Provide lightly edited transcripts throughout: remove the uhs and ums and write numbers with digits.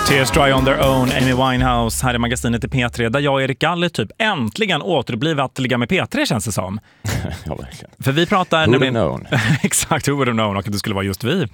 Tears Dry on their own, Amy Winehouse här i magasinet i P3 där jag och Erik Galler typ äntligen återblivet att ligga med P3 känns det som. Ja, verkligen. För vi pratar... Who would have known? Exakt, who would have known och att det skulle vara just vi.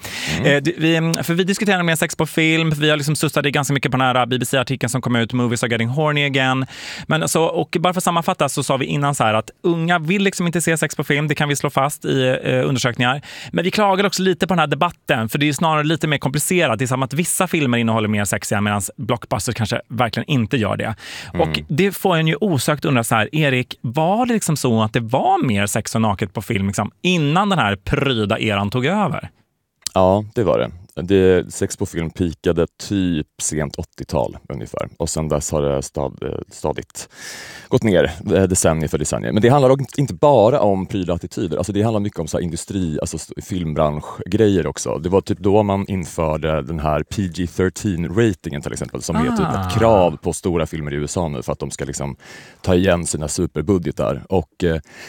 För vi diskuterar med sex på film, vi har liksom sustat ganska mycket på den här BBC-artikeln som kom ut, Movies are getting horny again. Men alltså, och bara för att sammanfatta så sa vi innan så här att unga vill liksom inte se sex på film, det kan vi slå fast i undersökningar. Men vi klagar också lite på den här debatten, för det är snarare lite mer komplicerat. Det är som att vissa filmer innehåller mer sex medan blockbusters kanske verkligen inte gör det. Och det får en ju osökt undra så här, Erik, var det liksom så att det var mer sex och naket på film liksom, innan den här pryda eran tog över? Ja, det var det. Sex på film pikade typ sent 80-tal ungefär. Och sen dess har det stadigt gått ner decennier för decennier. Men det handlar dock inte bara om pryda attityder. Alltså det handlar mycket om så här industri, alltså filmbranschgrejer också. Det var typ då man införde den här PG-13-ratingen till exempel, som är typ ett krav på stora filmer i USA nu för att de ska liksom ta igen sina superbudgetar. Och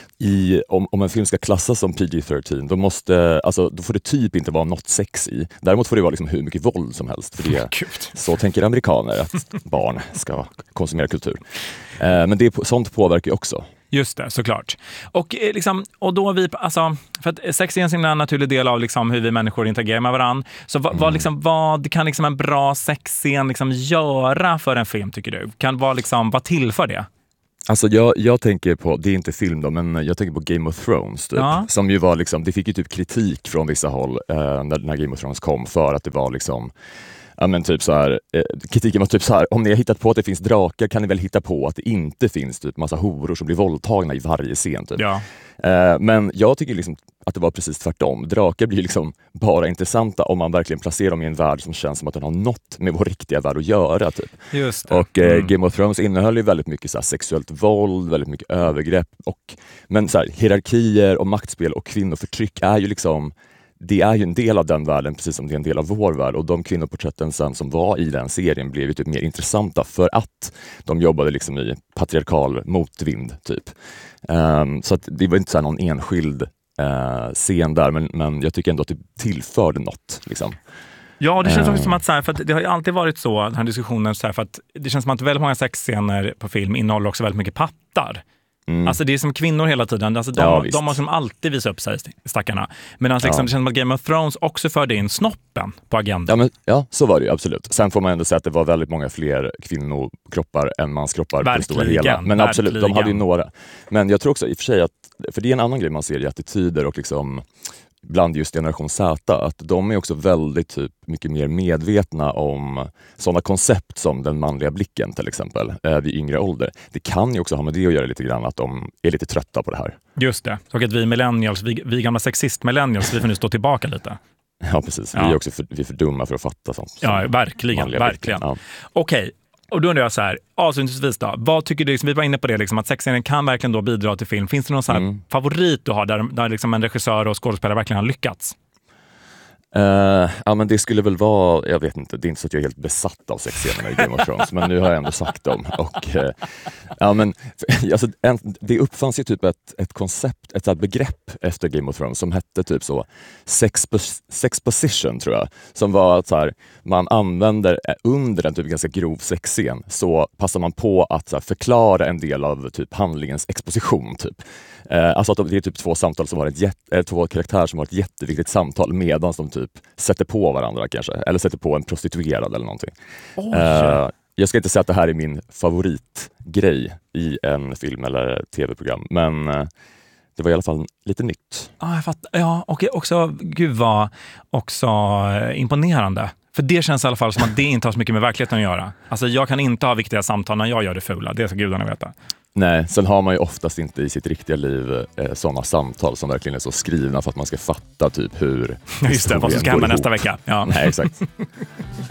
om en film ska klassas som PG-13, då får det typ inte vara något sex i. Däremot får det vara liksom hur mycket våld som helst. För det, så tänker amerikaner att barn ska konsumera kultur. Men sånt påverkar ju också. Just det, såklart. Och, och då för att sex är en sån naturlig del av liksom hur vi människor interagerar med varandra. Så vad kan liksom en bra sexscen liksom göra för en film, tycker du? Kan vara till för det? Alltså jag tänker på, det är inte film då, men jag tänker på Game of Thrones typ, som ju var liksom, det fick ju typ kritik från vissa håll när Game of Thrones kom, för att det var liksom, ja men typ så här, kritiken var typ så här: om ni har hittat på att det finns drakar kan ni väl hitta på att det inte finns typ massa horor som blir våldtagna i varje scen typ. Ja. Men jag tycker liksom att det var precis tvärtom. Drakar blir liksom bara intressanta om man verkligen placerar dem i en värld som känns som att den har något med vår riktiga värld att göra typ. Just det. Och Game of Thrones innehöll ju väldigt mycket så här sexuellt våld, väldigt mycket övergrepp, men så här, hierarkier och maktspel och kvinnoförtryck är ju liksom, det är ju en del av den världen, precis som det är en del av vår värld. Och de kvinnoporträtten sen som var i den serien blev ju typ mer intressanta för att de jobbade liksom i patriarkal motvind typ. Så att det var inte så här någon enskild scen där, men jag tycker ändå att det tillförde något liksom. Ja, det känns också som att så här, för att det har ju alltid varit så, den här diskussionen så här, för att det känns som att väldigt många sexscener på film innehåller också väldigt mycket pattar. Alltså det är som kvinnor hela tiden, alltså de har som alltid visat upp sig, stackarna. Medan det känns som att Game of Thrones också förde in snoppen på agendan. Ja, så var det ju absolut. Sen får man ändå säga att det var väldigt många fler kvinnokroppar än manskroppar på det stora hela. Men absolut, de hade ju några. Men jag tror också i och för sig att, för det är en annan grej man ser i attityder och liksom bland just generation Z, att de är också väldigt typ mycket mer medvetna om sådana koncept som den manliga blicken till exempel vid yngre ålder. Det kan ju också ha med det att göra lite grann, att de är lite trötta på det här. Just det, och att vi millennials, vi gamla sexist-millennials, vi får nu stå tillbaka lite. Ja, precis. Vi är också för dumma för att fatta sånt. Ja, verkligen. Ja. Okej. Och då undrar jag så här, avslutningsvis då, vad tycker du, vi var inne på det, liksom, att sexscenen kan verkligen då bidra till film. Finns det någon så här favorit du har där liksom en regissör och skådespelare verkligen har lyckats? Ja, men det skulle väl vara, jag vet inte, det är inte så att jag är helt besatt av sexscenerna i Game of Thrones, men nu har jag ändå sagt dem. Och, ja, men, alltså, det uppfanns ju typ ett koncept, ett begrepp efter Game of Thrones som hette typ så sexposition, tror jag, som var att så här, man använder under en typ ganska grov sexscen, så passar man på att så här, förklara en del av typ handlingens exposition typ. Alltså att det är typ två karaktärer som har ett jätteviktigt samtal medan de typ sätter på varandra kanske, eller sätter på en prostituerad eller någonting. Jag ska inte säga att det här är min favoritgrej i en film eller tv-program, men det var i alla fall lite nytt. Jag fattar. Ja, och också, gud vad också imponerande. För det känns i alla fall som att det inte har så mycket med verkligheten att göra. Alltså jag kan inte ha viktiga samtal när jag gör det fula, det ska gudarna veta. Nej, sen har man ju oftast inte i sitt riktiga liv sådana samtal som verkligen är så skrivna för att man ska fatta typ hur just det, vad som ska hända nästa vecka. Ja. Nej, exakt.